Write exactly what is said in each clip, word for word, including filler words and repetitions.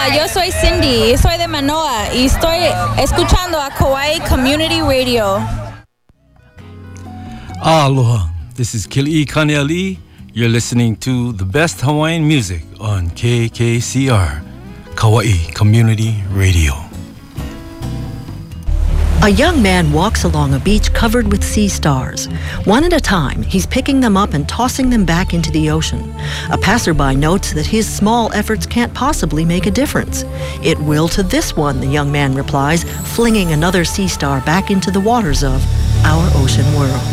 Hola, yo soy Cindy, soy de Manoa y estoy escuchando a Kauai Community Radio. Aloha, this is Kili Kaneli. You're listening to the best Hawaiian music on K K C R, Kauai Community Radio. A young man walks along a beach covered with sea stars. One at a time, he's picking them up and tossing them back into the ocean. A passerby notes that his small efforts can't possibly make a difference. It will to this one, the young man replies, flinging another sea star back into the waters of our ocean world.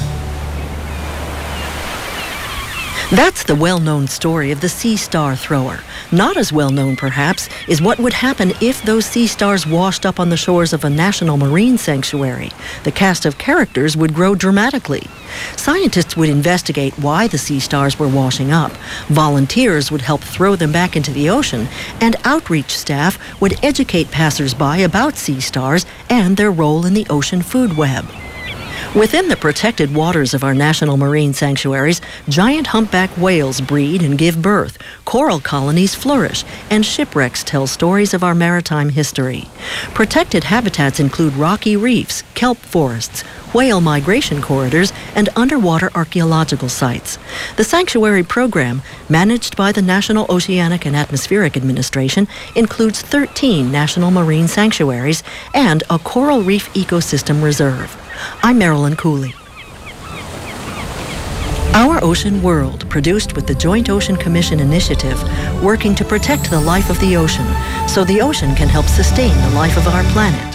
That's the well-known story of the sea star thrower. Not as well-known, perhaps, is what would happen if those sea stars washed up on the shores of a national marine sanctuary. The cast of characters would grow dramatically. Scientists would investigate why the sea stars were washing up. Volunteers would help throw them back into the ocean, and outreach staff would educate passers-by about sea stars and their role in the ocean food web. Within the protected waters of our national marine sanctuaries, giant humpback whales breed and give birth, coral colonies flourish, and shipwrecks tell stories of our maritime history. Protected habitats include rocky reefs, kelp forests, whale migration corridors, and underwater archaeological sites. The sanctuary program, managed by the National Oceanic and Atmospheric Administration, includes thirteen national marine sanctuaries and a coral reef ecosystem reserve. I'm Marilyn Cooley. Our Ocean World, produced with the Joint Ocean Commission Initiative, working to protect the life of the ocean so the ocean can help sustain the life of our planet.